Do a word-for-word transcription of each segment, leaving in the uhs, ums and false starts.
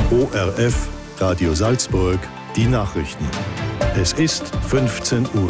O R F, Radio Salzburg, die Nachrichten. Es ist fünfzehn Uhr.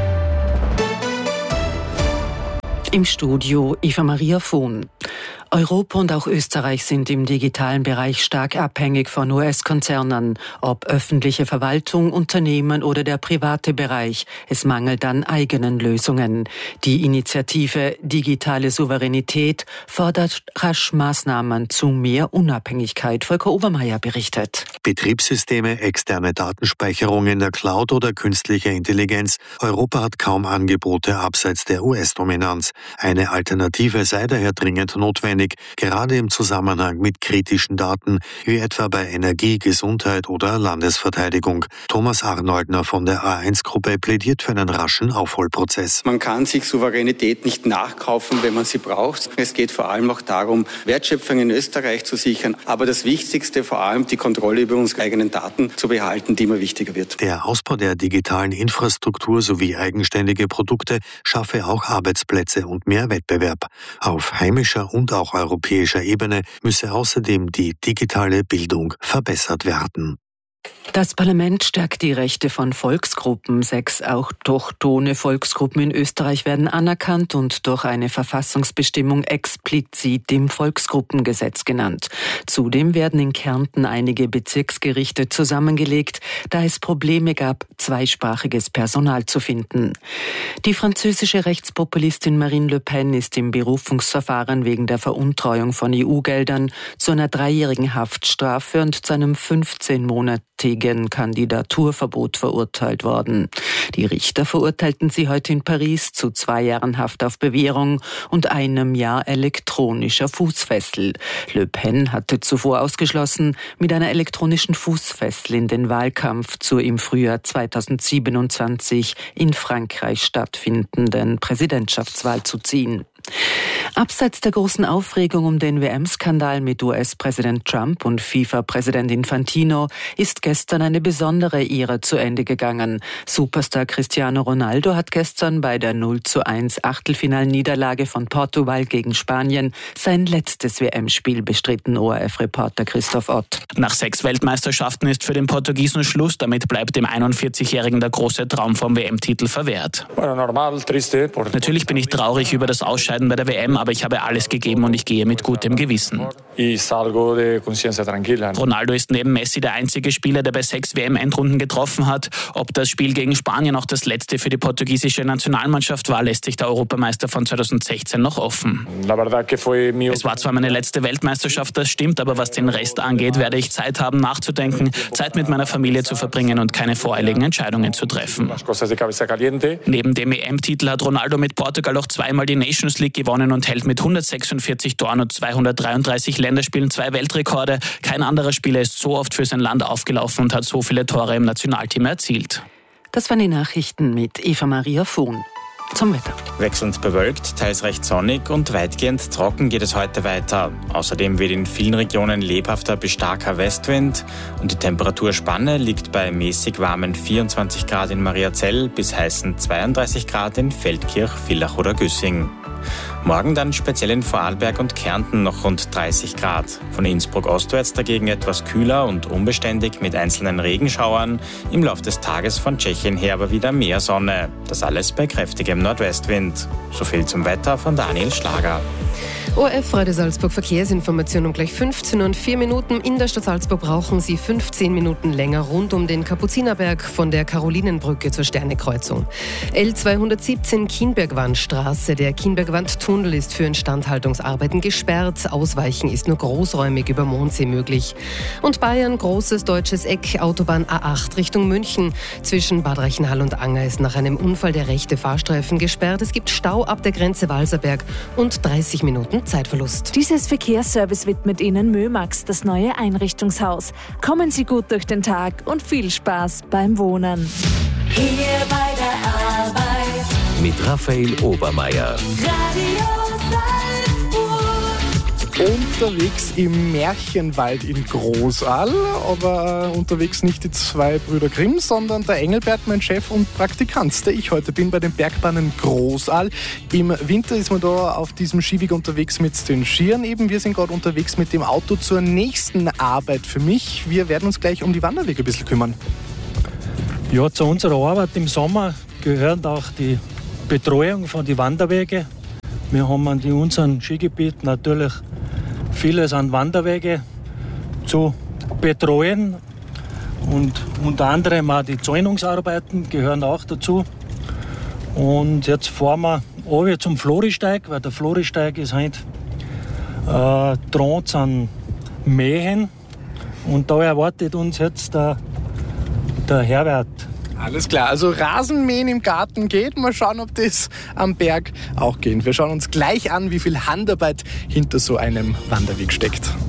Im Studio Eva Maria Vohn. Europa und auch Österreich sind im digitalen Bereich stark abhängig von U S-Konzernen. Ob öffentliche Verwaltung, Unternehmen oder der private Bereich, es mangelt an eigenen Lösungen. Die Initiative Digitale Souveränität fordert rasch Maßnahmen zu mehr Unabhängigkeit. Volker Obermeier berichtet. Betriebssysteme, externe Datenspeicherung in der Cloud oder künstliche Intelligenz. Europa hat kaum Angebote abseits der U S-Dominanz. Eine Alternative sei daher dringend notwendig, gerade im Zusammenhang mit kritischen Daten, wie etwa bei Energie, Gesundheit oder Landesverteidigung. Thomas Arnoldner von der A eins Gruppe plädiert für einen raschen Aufholprozess. Man kann sich Souveränität nicht nachkaufen, wenn man sie braucht. Es geht vor allem auch darum, Wertschöpfung in Österreich zu sichern, aber das Wichtigste vor allem die Kontrolle über unsere eigenen Daten zu behalten, die immer wichtiger wird. Der Ausbau der digitalen Infrastruktur sowie eigenständige Produkte schaffe auch Arbeitsplätze und mehr Wettbewerb. Auf heimischer und auch europäischer Ebene müsse außerdem die digitale Bildung verbessert werden. Das Parlament stärkt die Rechte von Volksgruppen. Sechs autochthone Volksgruppen in Österreich werden anerkannt und durch eine Verfassungsbestimmung explizit im Volksgruppengesetz genannt. Zudem werden in Kärnten einige Bezirksgerichte zusammengelegt, da es Probleme gab, zweisprachiges Personal zu finden. Die französische Rechtspopulistin Marine Le Pen ist im Berufungsverfahren wegen der Veruntreuung von E U-Geldern zu einer dreijährigen Haftstrafe und zu einem fünfzehn monatigen Kandidaturverbot verurteilt worden. Die Richter verurteilten sie heute in Paris zu zwei Jahren Haft auf Bewährung und einem Jahr elektronischer Fußfessel. Le Pen hatte zuvor ausgeschlossen, mit einer elektronischen Fußfessel in den Wahlkampf zur im Frühjahr zweitausendsiebenundzwanzig in Frankreich stattfindenden Präsidentschaftswahl zu ziehen. Abseits der großen Aufregung um den W M-Skandal mit U S-Präsident Trump und FIFA-Präsident Infantino ist gestern eine besondere Ära zu Ende gegangen. Superstar Cristiano Ronaldo hat gestern bei der null zu eins Achtelfinalniederlage von Portugal gegen Spanien sein letztes W M-Spiel bestritten, O R F-Reporter Christoph Ott. Nach sechs Weltmeisterschaften ist für den Portugiesen Schluss, damit bleibt dem einundvierzigjährigen der große Traum vom W M-Titel verwehrt. Natürlich bin ich traurig über das Ausscheiden bei der W M, aber ich habe alles gegeben und ich gehe mit gutem Gewissen. Ronaldo ist neben Messi der einzige Spieler, der bei sechs W M-Endrunden getroffen hat. Ob das Spiel gegen Spanien auch das letzte für die portugiesische Nationalmannschaft war, lässt sich der Europameister von zweitausendsechzehn noch offen. Es war zwar meine letzte Weltmeisterschaft, das stimmt, aber was den Rest angeht, werde ich Zeit haben nachzudenken, Zeit mit meiner Familie zu verbringen und keine voreiligen Entscheidungen zu treffen. Neben dem E M-Titel hat Ronaldo mit Portugal auch zweimal die Nations League gewonnen und hält mit hundertsechsundvierzig Toren und zweihundertdreiunddreißig Länderspielen zwei Weltrekorde. Kein anderer Spieler ist so oft für sein Land aufgelaufen und hat so viele Tore im Nationalteam erzielt. Das waren die Nachrichten mit Eva Maria Vohn. Zum Wetter. Wechselnd bewölkt, teils recht sonnig und weitgehend trocken geht es heute weiter. Außerdem weht in vielen Regionen lebhafter bis starker Westwind und die Temperaturspanne liegt bei mäßig warmen vierundzwanzig Grad in Mariazell bis heißen zweiunddreißig Grad in Feldkirch, Villach oder Güssing. Morgen dann speziell in Vorarlberg und Kärnten noch rund dreißig Grad. Von Innsbruck ostwärts dagegen etwas kühler und unbeständig mit einzelnen Regenschauern. Im Lauf des Tages von Tschechien her aber wieder mehr Sonne. Das alles bei kräftigem Nordwestwind. So viel zum Wetter von Daniel Schlager. O R F Radio Salzburg Verkehrsinformation um gleich fünfzehn und vier Minuten. In der Stadt Salzburg brauchen Sie fünfzehn Minuten länger rund um den Kapuzinerberg von der Karolinenbrücke zur Sternekreuzung. L zweihundertsiebzehn Kienbergwandstraße. Der Kienbergwandtunnel ist für Instandhaltungsarbeiten gesperrt. Ausweichen ist nur großräumig über Mondsee möglich. Und Bayern, großes deutsches Eck, Autobahn A acht Richtung München. Zwischen Bad Reichenhall und Anger ist nach einem Unfall der rechte Fahrstreifen gesperrt. Es gibt Stau ab der Grenze Walserberg und dreißig Minuten Zeitverlust. Dieses Verkehrsservice widmet Ihnen Mömax, das neue Einrichtungshaus. Kommen Sie gut durch den Tag und viel Spaß beim Wohnen. Hier bei der Arbeit mit Raphael Obermeier. Radio Salzburg. unterwegs im Märchenwald in Großaal, aber unterwegs nicht die zwei Brüder Grimm, sondern der Engelbert, mein Chef und Praktikant, der ich heute bin bei den Bergbahnen Großaal. Im Winter ist man da auf diesem Skiweg unterwegs mit den Skiern eben. Wir sind gerade unterwegs mit dem Auto zur nächsten Arbeit für mich. Wir werden uns gleich um die Wanderwege ein bisschen kümmern. Ja, zu unserer Arbeit im Sommer gehört auch die Betreuung von den Wanderwegen. Wir haben in unserem Skigebiet natürlich vieles an Wanderwege zu betreuen und unter anderem auch die Zäunungsarbeiten gehören auch dazu. Und jetzt fahren wir runter zum Floristeig, weil der Floristeig ist halt äh, dran an Mähen und da erwartet uns jetzt der, der Herbert. Alles klar, also Rasenmähen im Garten geht. Mal schauen, ob das am Berg auch geht. Wir schauen uns gleich an, wie viel Handarbeit hinter so einem Wanderweg steckt.